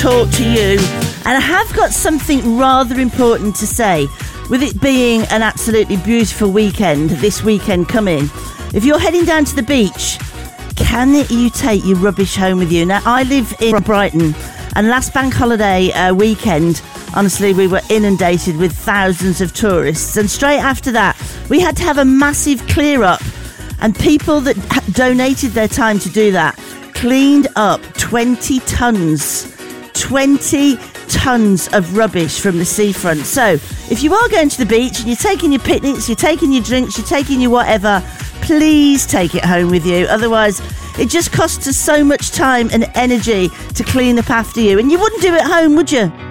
talk to you, and I have got something rather important to say. With it being an absolutely beautiful weekend, this weekend coming, if you're heading down to the beach, can you take your rubbish home with you? Now, I live in Brighton, and last bank holiday weekend, honestly, we were inundated with thousands of tourists, and straight after that, we had to have a massive clear up, and people that donated their time to do that cleaned up 20 tons of rubbish from the seafront. So if you are going to the beach and you're taking your picnics, you're taking your drinks, you're taking your whatever, please take it home with you. Otherwise, it just costs us so much time and energy to clean up after you, and you wouldn't do it at home, would you?